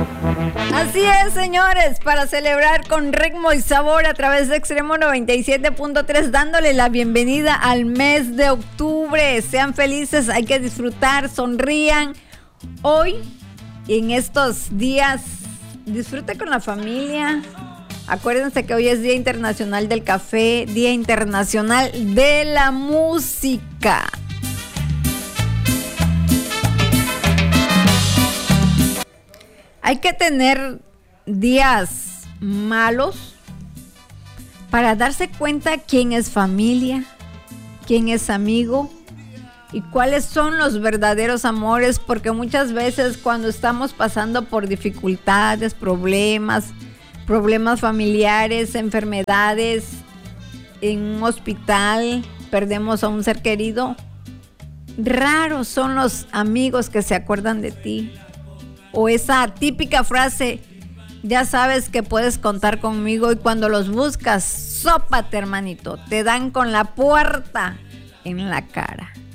Así es, señores, para celebrar con ritmo y sabor a través de Extremo 97.3, dándole la bienvenida al mes de octubre. Sean felices, hay que disfrutar, sonrían. Hoy, en estos días, disfrute con la familia. Acuérdense que hoy es Día Internacional del Café, Día Internacional de la Música. Hay que tener días malos para darse cuenta quién es familia, quién es amigo y cuáles son los verdaderos amores, porque muchas veces cuando estamos pasando por dificultades, problemas familiares, enfermedades, en un hospital, perdemos a un ser querido, raros son los amigos que se acuerdan de ti. O esa típica frase, ya sabes que puedes contar conmigo, y cuando los buscas, sópate, hermanito, te dan con la puerta en la cara.